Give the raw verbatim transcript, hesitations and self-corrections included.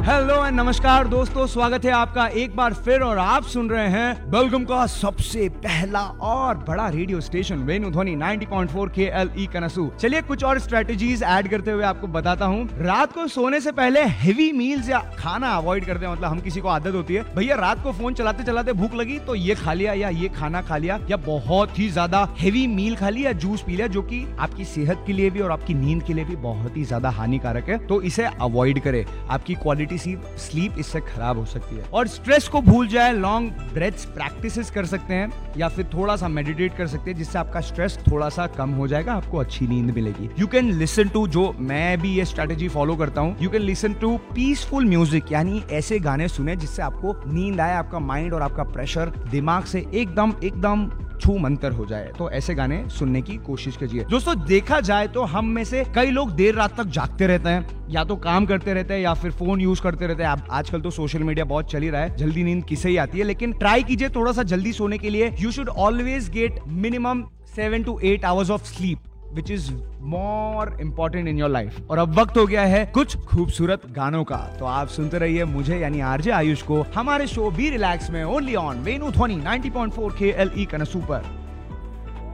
Hello and नमस्कार दोस्तों, स्वागत है आपका एक बार फिर और आप सुन रहे हैं बेलगम का सबसे पहला और बड़ा रेडियो स्टेशन वेणु ध्वनि नब्बे पॉइंट चार के एल ई कनसू। चलिए कुछ और स्ट्रेटेजीज ऐड करते हुए आपको बताता हूँ। रात को सोने से पहले हेवी मील्स या खाना अवॉइड करते हैं। मतलब हम किसी को आदत होती है, भैया रात को फोन चलाते चलाते भूख लगी तो ये खा लिया या ये खाना खा लिया या बहुत ही ज्यादा हेवी मील खा लिया, जूस पी लिया, जो कि आपकी सेहत के लिए भी और आपकी नींद के लिए भी बहुत ही ज्यादा हानिकारक है। तो इसे अवॉइड करें, आपकी क्वालिटी स्लीप इससे खराब हो सकती है। और स्ट्रेस को भूल जाए, लॉन्ग ब्रेथ्स प्रैक्टिसेस कर सकते हैं या फिर थोड़ा सा मेडिटेट कर सकते हैं, जिससे आपका स्ट्रेस थोड़ा सा कम हो जाएगा, आपको अच्छी नींद मिलेगी। यू कैन लिसन टू, जो मैं भी ये स्ट्रेटेजी फॉलो करता हूँ, you can listen to peaceful music, यानी ऐसे गाने सुने जिससे आपको नींद आए, आपका माइंड और आपका प्रेशर दिमाग से एकदम एकदम छू मंतर हो जाए। तो ऐसे गाने सुनने की कोशिश कीजिए। दोस्तों देखा जाए तो हम में से कई लोग देर रात तक जागते रहते हैं, या तो काम करते रहते हैं या फिर फोन यूज करते रहते हैं। आजकल तो सोशल मीडिया बहुत चल ही रहा है, जल्दी नींद किसे ही आती है। लेकिन ट्राई कीजिए थोड़ा सा जल्दी सोने के लिए। You should always get minimum seven to eight hours of sleep, which is more important in your life. और अब वक्त हो गया है कुछ खूबसूरत गानों का, तो आप सुनते रहिए मुझे यानी आरजे आयुष को हमारे शो बी रिलैक्स में, ओनली ऑन वेणु ध्वनि नब्बे पॉइंट चार के एल ई कनसू पर।